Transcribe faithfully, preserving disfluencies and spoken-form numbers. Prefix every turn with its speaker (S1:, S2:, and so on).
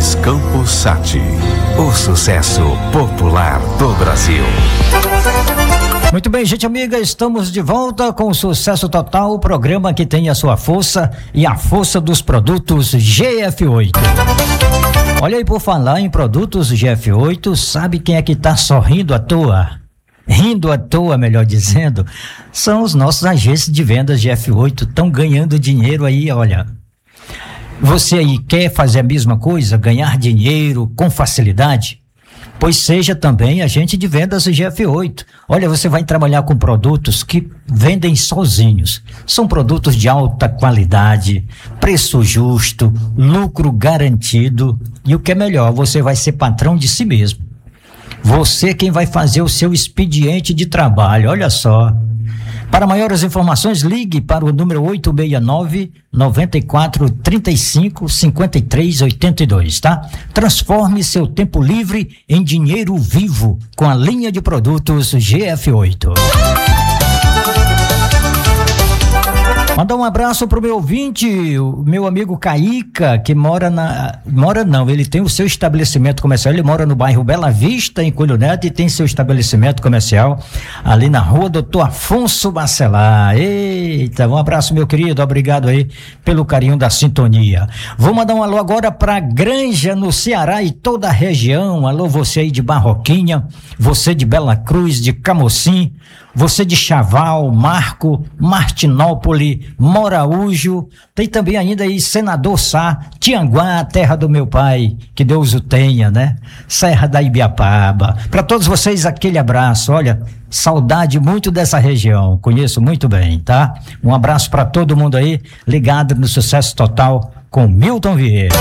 S1: Móveis Campos Sati, o sucesso popular do Brasil.
S2: Muito bem, gente amiga, estamos de volta com o Sucesso Total, o programa que tem a sua força e a força dos produtos G F oito. Olha aí, por falar em produtos G F oito, sabe quem é que tá sorrindo à toa? Rindo à toa, melhor dizendo, são os nossos agentes de vendas G F oito, estão ganhando dinheiro aí, olha. Você aí quer fazer a mesma coisa, ganhar dinheiro com facilidade? Pois seja também agente de vendas G F oito. Olha, você vai trabalhar com produtos que vendem sozinhos. São produtos de alta qualidade, preço justo, lucro garantido e o que é melhor, você vai ser patrão de si mesmo. Você quem vai fazer o seu expediente de trabalho, olha só. Para maiores informações, ligue para o número oito seis nove, nove quatro, três cinco, cinco três oito dois, tá? Transforme seu tempo livre em dinheiro vivo com a linha de produtos G F oito. Mandar um abraço pro meu ouvinte, o meu amigo Caíca, que mora na... Mora não, ele tem o seu estabelecimento comercial, ele mora no bairro Bela Vista, em Coelho Neto, e tem seu estabelecimento comercial ali na rua Doutor Afonso Bacelar. Eita, um abraço, meu querido, obrigado aí pelo carinho da sintonia. Vou mandar um alô agora pra Granja, no Ceará e toda a região. Alô, você aí de Barroquinha, você de Bela Cruz, de Camocim, você de Chaval, Marco, Martinópole, Moraújo, tem também ainda aí Senador Sá, Tianguá, terra do meu pai, que Deus o tenha, né? Serra da Ibiapaba. Para todos vocês, aquele abraço, olha, saudade muito dessa região, conheço muito bem, tá? Um abraço para todo mundo aí, ligado no Sucesso Total com Milton Vieira.